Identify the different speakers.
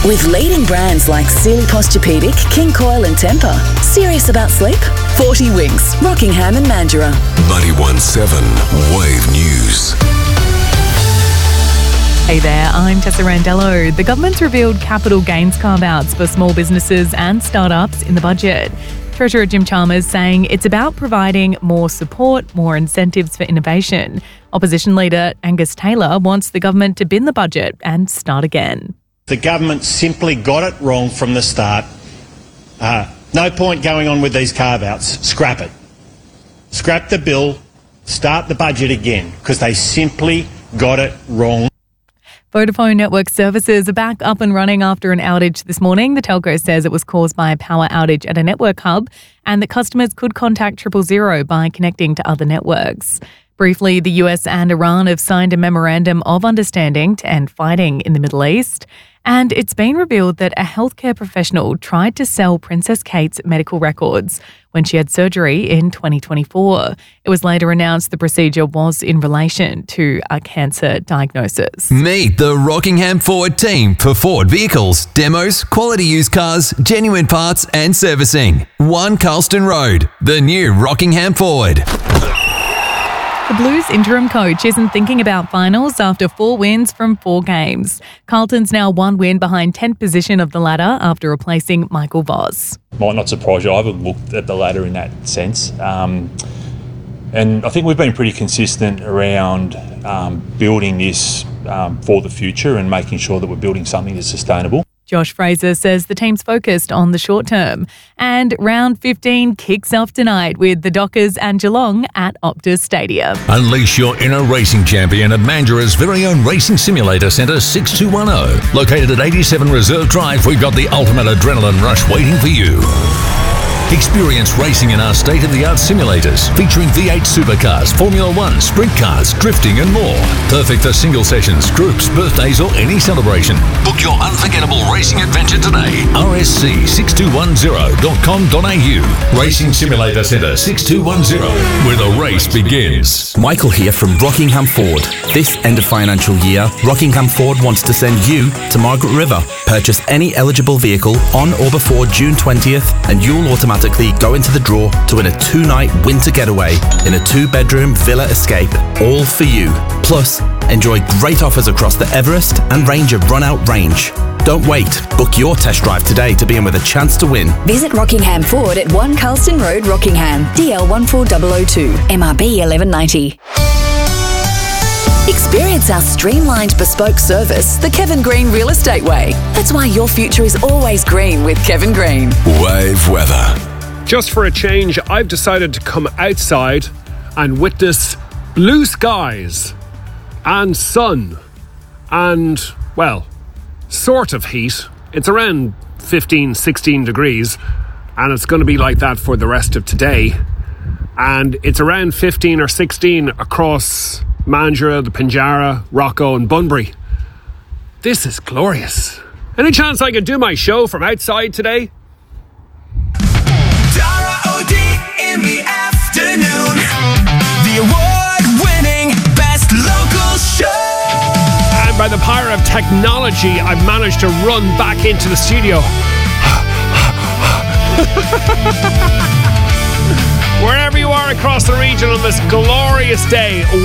Speaker 1: With leading brands like Sealy Posturepedic, King Coil and Tempur. Serious about sleep? 40 Winks, Rockingham and Mandurah.
Speaker 2: 91.7 Wave News.
Speaker 3: Hey there, I'm Tessa Randello. The government's revealed capital gains carve-outs for small businesses and startups in the budget. Treasurer Jim Chalmers saying it's about providing more support, more incentives for innovation. Opposition leader Angus Taylor wants the government to bin the budget and start again.
Speaker 4: The government simply got it wrong from the start. No point going on with these carve-outs. Scrap it. Scrap the bill, start the budget again, because they simply got it wrong.
Speaker 3: Vodafone network services are back up and running after an outage this morning. The telco says it was caused by a power outage at a network hub and that customers could contact 000 by connecting to other networks. Briefly, the US and Iran have signed a memorandum of understanding to end fighting in the Middle East. And it's been revealed that a healthcare professional tried to sell Princess Kate's medical records when she had surgery in 2024. It was later announced the procedure was in relation to a cancer diagnosis.
Speaker 5: Meet the Rockingham Ford team for Ford vehicles, demos, quality used cars, genuine parts and servicing. 1 Carlston Road, the new Rockingham Ford.
Speaker 3: The Blues interim coach isn't thinking about finals after 4 wins from 4 games. Carlton's now 1 win behind 10th position of the ladder after replacing Michael Voss.
Speaker 6: Might not surprise you, I haven't looked at the ladder in that sense. And I think we've been pretty consistent around building this for the future and making sure that we're building something that's sustainable.
Speaker 3: Josh Fraser says the team's focused on the short term. And round 15 kicks off tonight with the Dockers and Geelong at Optus Stadium.
Speaker 7: Unleash your inner racing champion at Mandurah's very own Racing Simulator Centre 6210. Located at 87 Reserve Drive, we've got the ultimate adrenaline rush waiting for you. Experience racing in our state-of-the-art simulators featuring V8 supercars, Formula One, sprint cars, drifting and more. Perfect for single sessions, groups, birthdays or any celebration. Book your unforgettable racing adventure today. rsc6210.com.au. Racing Simulator Centre 6210, where the race begins.
Speaker 8: Michael here from Rockingham Ford. This end of financial year, Rockingham Ford wants to send you to Margaret River. Purchase any eligible vehicle on or before June 20th and you'll automatically go into the draw to win a 2-night winter getaway in a 2-bedroom Villa Escape, all for you. Plus, enjoy great offers across the Everest and Ranger run-out range. Don't wait. Book your test drive today to be in with a chance to win.
Speaker 1: Visit Rockingham Ford at 1 Carlston Road, Rockingham, DL 14002, MRB 1190. Experience our streamlined bespoke service, the Kevin Green Real Estate Way. That's why your future is always green with Kevin Green.
Speaker 2: Wave weather.
Speaker 9: Just for a change, I've decided to come outside and witness blue skies and sun and, well, sort of heat. It's around 15, 16 degrees and it's going to be like that for the rest of today. And it's around 15 or 16 across Mandurah, the Pinjarra, Rocco and Bunbury. This is glorious. Any chance I could do my show from outside today?
Speaker 10: Dara OD in the afternoon. The award-winning best local show.
Speaker 9: And by the power of technology, I've managed to run back into the studio. Wherever you are across the region on this glorious day,